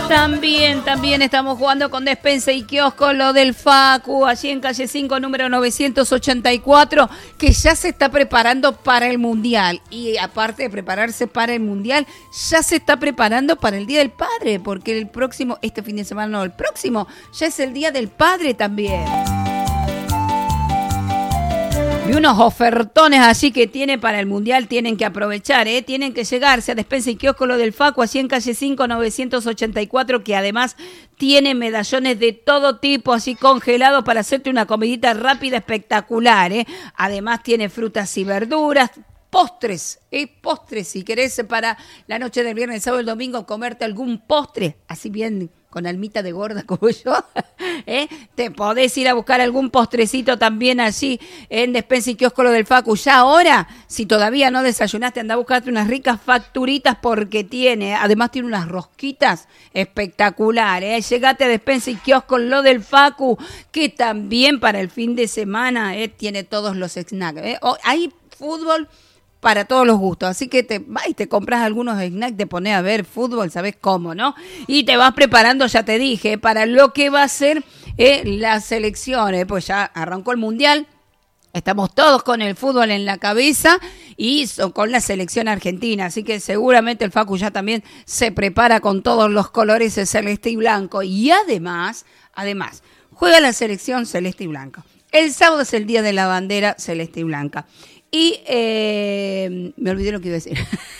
También estamos jugando con Despensa y Kiosco, lo del Facu, allí en calle 5, número 984, que ya se está preparando para el Mundial. Y aparte de prepararse para el Mundial, ya se está preparando para el Día del Padre, porque el próximo, este fin de semana no, el próximo, ya es el Día del Padre también. Y unos ofertones así que tiene para el Mundial, tienen que aprovechar, tienen que llegarse a Despensa y Kiosco, lo del Facu, así en calle 5, 984, que además tiene medallones de todo tipo, así congelados para hacerte una comidita rápida espectacular, Además tiene frutas y verduras, postres, postres, si querés para la noche del viernes, sábado y el domingo comerte algún postre, así bien con almita de gorda como yo, te podés ir a buscar algún postrecito también allí en Despensa y Kiosco, lo del Facu. Ya ahora, si todavía no desayunaste, anda a buscarte unas ricas facturitas porque además tiene unas rosquitas espectaculares. Llegate a Despensa y Kiosco, lo del Facu, que también para el fin de semana tiene todos los snacks. Hay fútbol para todos los gustos, así que te vas y te compras algunos snacks, te pones a ver fútbol, ¿sabes cómo, no? Y te vas preparando, ya te dije, para lo que va a ser las selecciones, pues ya arrancó el Mundial, estamos todos con el fútbol en la cabeza y con la selección argentina, así que seguramente el Facu ya también se prepara con todos los colores de celeste y blanco, y además, juega la selección celeste y blanca. El sábado es el Día de la Bandera celeste y blanca. Y me olvidé lo que iba a decir.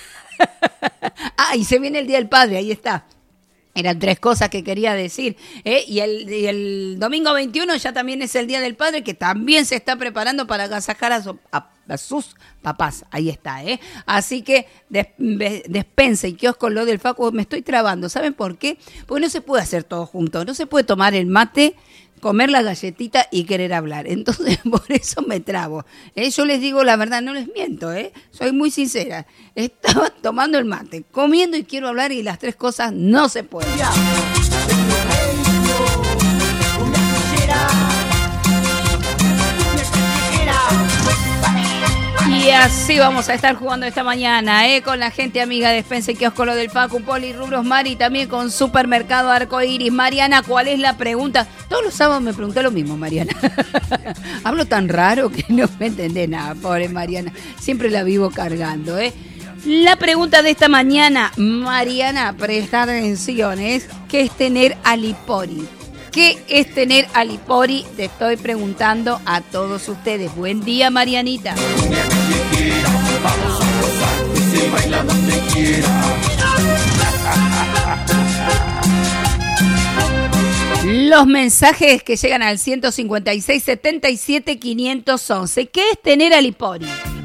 Y se viene el Día del Padre, ahí está. Eran 3 cosas que quería decir. Y el domingo 21 ya también es el Día del Padre, que también se está preparando para agasajar a sus papás. Ahí está, Así que Despensa y Kiosco, lo del Facu, me estoy trabando. ¿Saben por qué? Porque no se puede hacer todo junto. No se puede tomar el mate, comer la galletita y querer hablar. Entonces, por eso me trabo. Yo les digo la verdad, no les miento, soy muy sincera. Estaba tomando el mate, comiendo y quiero hablar, y las 3 cosas no se pueden. Y así vamos a estar jugando esta mañana, con la gente amiga de Despensa y Kiosco, lo del Facu, Poli, Rubros, Mari, también con Supermercado Arcoiris. Mariana, ¿cuál es la pregunta? Todos los sábados me pregunté lo mismo, Mariana. Hablo tan raro que no me entendés nada, pobre Mariana. Siempre la vivo cargando, La pregunta de esta mañana, Mariana, presta atención, ¿qué es tener alipori? ¿Qué es tener alipori? Te estoy preguntando a todos ustedes. Buen día, Marianita. Vamos a gozar, que se baila donde quiera. Los mensajes que llegan al 156 77 511. ¿Qué es tener alipori?